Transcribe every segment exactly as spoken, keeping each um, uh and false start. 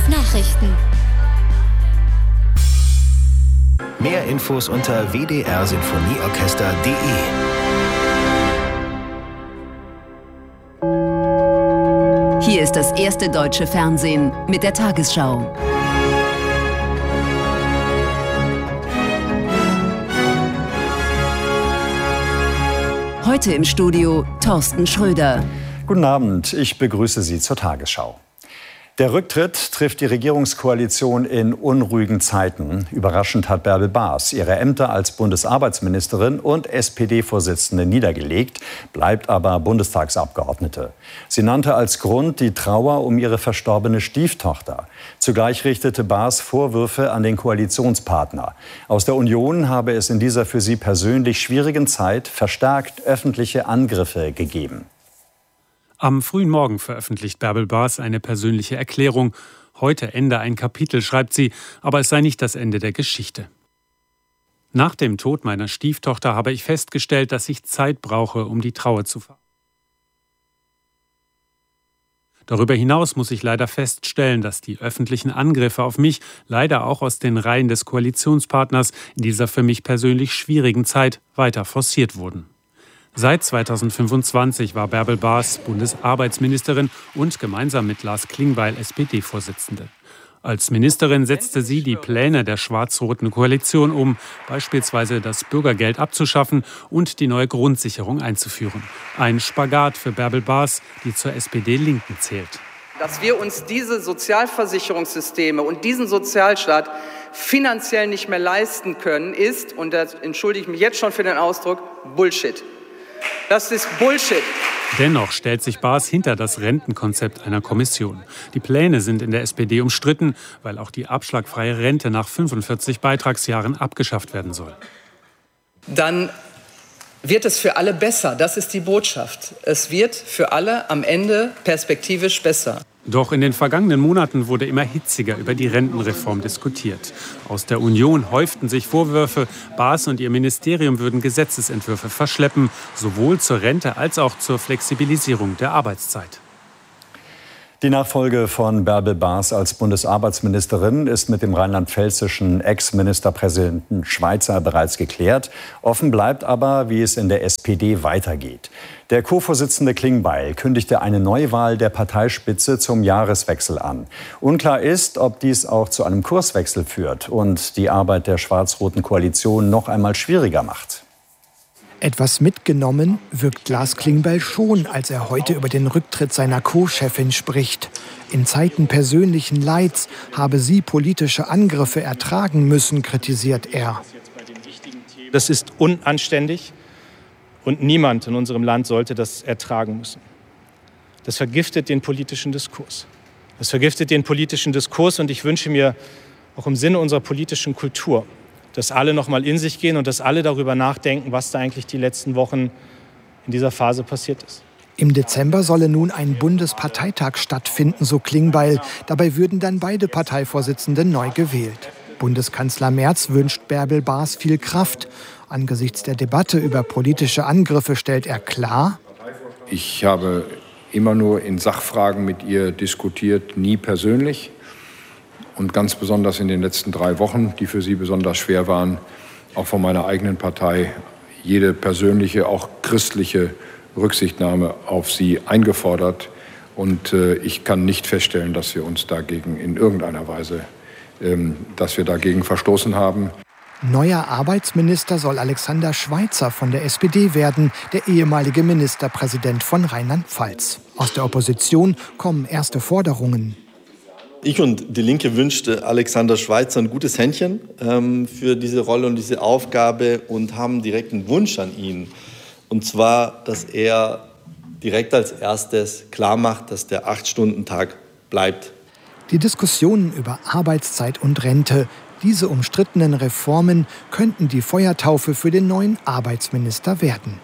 Nachrichten. Mehr Infos unter w d r sinfonieorchester punkt d e. Hier ist das erste deutsche Fernsehen mit der Tagesschau. Heute im Studio Thorsten Schröder. Guten Abend, ich begrüße Sie zur Tagesschau. Der Rücktritt trifft die Regierungskoalition in unruhigen Zeiten. Überraschend hat Bärbel Baas ihre Ämter als Bundesarbeitsministerin und S P D-Vorsitzende niedergelegt, bleibt aber Bundestagsabgeordnete. Sie nannte als Grund die Trauer um ihre verstorbene Stieftochter. Zugleich richtete Baas Vorwürfe an den Koalitionspartner. Aus der Union habe es in dieser für sie persönlich schwierigen Zeit verstärkt öffentliche Angriffe gegeben. Am frühen Morgen veröffentlicht Bärbel Baas eine persönliche Erklärung. Heute Ende ein Kapitel, schreibt sie, aber es sei nicht das Ende der Geschichte. Nach dem Tod meiner Stieftochter habe ich festgestellt, dass ich Zeit brauche, um die Trauer zu verarbeiten. Darüber hinaus muss ich leider feststellen, dass die öffentlichen Angriffe auf mich leider auch aus den Reihen des Koalitionspartners in dieser für mich persönlich schwierigen Zeit weiter forciert wurden. Seit zweitausendfünfundzwanzig war Bärbel Baas Bundesarbeitsministerin und gemeinsam mit Lars Klingbeil S P D-Vorsitzende. Als Ministerin setzte sie die Pläne der schwarz-roten Koalition um, beispielsweise das Bürgergeld abzuschaffen und die neue Grundsicherung einzuführen. Ein Spagat für Bärbel Baas, die zur S P D-Linken zählt. Dass wir uns diese Sozialversicherungssysteme und diesen Sozialstaat finanziell nicht mehr leisten können, ist, und da entschuldige ich mich jetzt schon für den Ausdruck, Bullshit. Das ist Bullshit. Dennoch stellt sich Baas hinter das Rentenkonzept einer Kommission. Die Pläne sind in der S P D umstritten, weil auch die abschlagfreie Rente nach fünfundvierzig Beitragsjahren abgeschafft werden soll. Dann wird es für alle besser. Das ist die Botschaft. Es wird für alle am Ende perspektivisch besser. Doch in den vergangenen Monaten wurde immer hitziger über die Rentenreform diskutiert. Aus der Union häuften sich Vorwürfe, Baas und ihr Ministerium würden Gesetzesentwürfe verschleppen, sowohl zur Rente als auch zur Flexibilisierung der Arbeitszeit. Die Nachfolge von Bärbel Baas als Bundesarbeitsministerin ist mit dem rheinland-pfälzischen Ex-Ministerpräsidenten Schweizer bereits geklärt. Offen bleibt aber, wie es in der S P D weitergeht. Der Co-Vorsitzende Klingbeil kündigte eine Neuwahl der Parteispitze zum Jahreswechsel an. Unklar ist, ob dies auch zu einem Kurswechsel führt und die Arbeit der schwarz-roten Koalition noch einmal schwieriger macht. Etwas mitgenommen wirkt Lars Klingbeil schon, als er heute über den Rücktritt seiner Co-Chefin spricht. In Zeiten persönlichen Leids habe sie politische Angriffe ertragen müssen, kritisiert er. Das ist unanständig und niemand in unserem Land sollte das ertragen müssen. Das vergiftet den politischen Diskurs. Das vergiftet den politischen Diskurs und ich wünsche mir auch im Sinne unserer politischen Kultur, dass alle noch mal in sich gehen und dass alle darüber nachdenken, was da eigentlich die letzten Wochen in dieser Phase passiert ist. Im Dezember solle nun ein Bundesparteitag stattfinden, so Klingbeil. Dabei würden dann beide Parteivorsitzende neu gewählt. Bundeskanzler Merz wünscht Bärbel Baas viel Kraft. Angesichts der Debatte über politische Angriffe stellt er klar: Ich habe immer nur in Sachfragen mit ihr diskutiert, nie persönlich. Und ganz besonders in den letzten drei Wochen, die für sie besonders schwer waren, auch von meiner eigenen Partei jede persönliche, auch christliche Rücksichtnahme auf sie eingefordert. Und äh, ich kann nicht feststellen, dass wir uns dagegen in irgendeiner Weise, ähm, dass wir dagegen verstoßen haben. Neuer Arbeitsminister soll Alexander Schweitzer von der S P D werden, der ehemalige Ministerpräsident von Rheinland-Pfalz. Aus der Opposition kommen erste Forderungen. Ich und die Linke wünschte Alexander Schweitzer ein gutes Händchen ähm, für diese Rolle und diese Aufgabe und haben direkt einen Wunsch an ihn. Und zwar, dass er direkt als erstes klarmacht, dass der acht-Stunden-Tag bleibt. Die Diskussionen über Arbeitszeit und Rente, diese umstrittenen Reformen könnten die Feuertaufe für den neuen Arbeitsminister werden.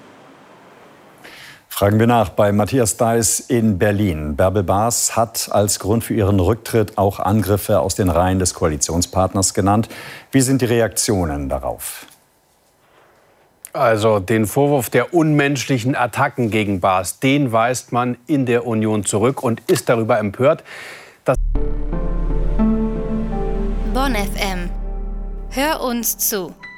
Fragen wir nach bei Matthias Deiß in Berlin. Bärbel Baas hat als Grund für ihren Rücktritt auch Angriffe aus den Reihen des Koalitionspartners genannt. Wie sind die Reaktionen darauf? Also den Vorwurf der unmenschlichen Attacken gegen Baas, den weist man in der Union zurück und ist darüber empört, dass Bonn F M. Hör uns zu.